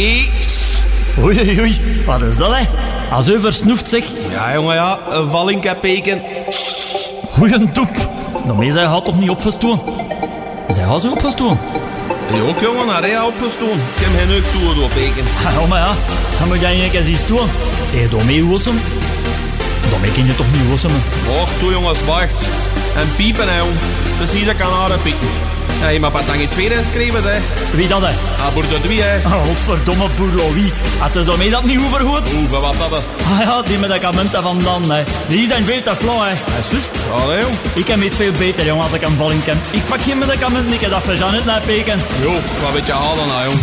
2. Oei, oei, wat is dat, hè? Als u versnoeft, zeg. Ja, jongen, ja. Een vallinkepeken. Goeie toep. Daarmee zij gaat toch niet opgestoken? Zij gaat zo opgestoken? Ja, ook, jongen, naar hij opgestoken. Ik heb geen neuk toe door peken. Ja, maar ja. Dan moet jij een keer zien stoen. Hé, daarmee wossen? Daarmee kun je toch niet wossen, man? Och, toe, jongens, wacht. En piepen, hè, jong. Precies, ik kan haar pieken. Hé, maar wat dan in tweede geschreven, hè? Wie dat, hè? Ah, boer de Dwie, hè? Godverdomme boerlowie. Had is daarmee dat niet overgoed? Oeh, wat dat, hè? Ah ja, die medicamenten van dan, hè. Die zijn veel te flauw, hè. Hij zust. Allee, jong. Ik heb het veel beter, jong, als ik een valling ken. Ik pak geen medicamenten, ik heb dat voor Janet naar peken. Jo, wat weet je halen, nou, jong.